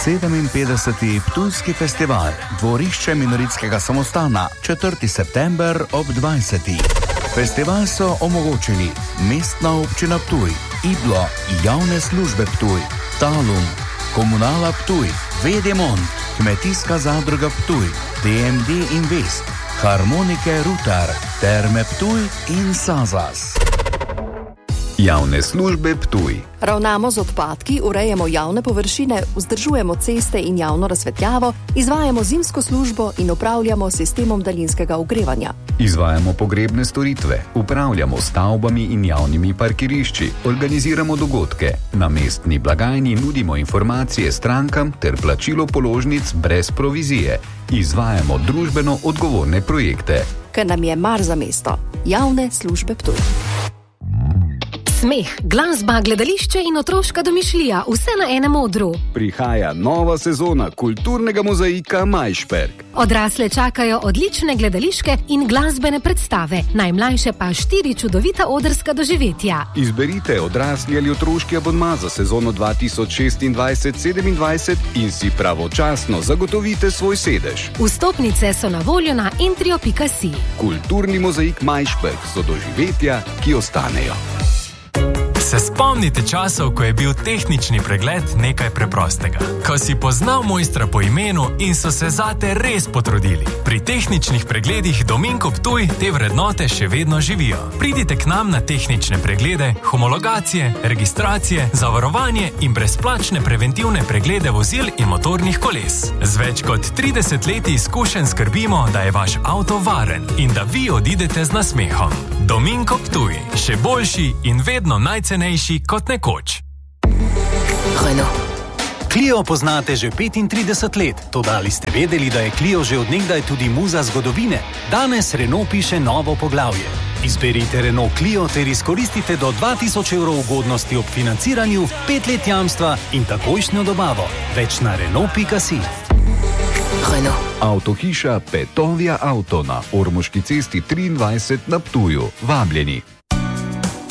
57. Ptujski festival, dvorišče Minoritskega samostana, 4. september ob 20. Festival so omogočili Mestna občina Ptuj, Iblo, Javne službe Ptuj, Talum, Komunala Ptuj, Vedemont, Kmetijska zadruga Ptuj, DMD Invest, Harmonike Rutar, Terme Ptuj in Sazas. Javne službe Ptuj. Ravnamo z odpadki, urejamo javne površine, vzdržujemo ceste in javno razsvetljavo, izvajamo zimsko službo in upravljamo sistemom daljinskega ogrevanja. Izvajamo pogrebne storitve, upravljamo stavbami in javnimi parkirišči, organiziramo dogodke, na mestni blagajni nudimo informacije strankam ter plačilo položnic brez provizije. Izvajamo družbeno odgovorne projekte. Ker nam je mar za mesto. Javne službe Ptuj. Smeh, glasba, gledališče in otroška domišljija, vse na enem odru. Prihaja nova sezona kulturnega mozaika Majšperk. Odrasle čakajo odlične gledališke in glasbene predstave, najmlajše pa 4 čudovita odrska doživetja. Izberite odrasli ali otroški abonma za sezono 2026-27 in si pravočasno zagotovite svoj sedež. Vstopnice so na voljo na entrio.si. Kulturni mozaik Majšperk so doživetja, ki ostanejo. Se spomnite časov, ko je bil tehnični pregled nekaj preprostega? Ko si poznal mojstra po imenu in so se zate res potrudili. Pri tehničnih pregledih Dominko Ptuj te vrednote še vedno živijo. Pridite k nam na tehnične preglede, homologacije, registracije, zavarovanje in brezplačne preventivne preglede vozil in motornih koles. Z več kot 30 leti izkušenj skrbimo, da je vaš avto varen in da vi odidete z nasmehom. Dominko Ptuj, še boljši in vedno najcenejši kot nekoč. Renault. Clio poznate že 35 let, toda ali ste vedeli, da je Clio že od nekdaj tudi muza zgodovine? Danes Renault piše novo poglavje. Izberite Renault Clio ter izkoristite do 2000 evrov ugodnosti ob financiranju, 5 let jamstva in takojšnjo dobavo. Več na Renault.si. Renault. Avtohiša Petovia Auto na Ormoški cesti 23 na Ptuju. Vabljeni.